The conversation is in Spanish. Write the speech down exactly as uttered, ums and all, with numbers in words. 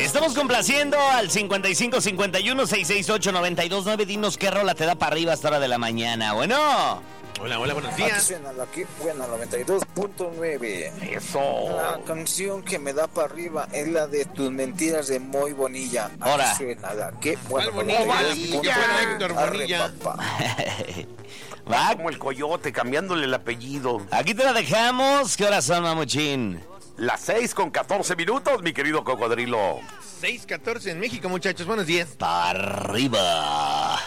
Estamos complaciendo al cincuenta y cinco cincuenta y uno sesenta y seis ocho noventa y dos nueve. Dinos qué rola te da para arriba a esta hora de la mañana. Bueno. Hola, hola, buenos días. Aquí suena la que buena noventa y dos punto nueve. Eso. La canción que me da para arriba es la de Tus Mentiras de Muy Bonilla. Aquí Ahora. suena la que buena ¿Cuál Bonilla? Bonilla. Héctor Bonilla. Va. Como el coyote, cambiándole el apellido. Aquí te la dejamos. ¿Qué horas son, mamuchín? Las seis con catorce minutos, mi querido cocodrilo. seis catorce en México, muchachos. Buenos días. Para arriba.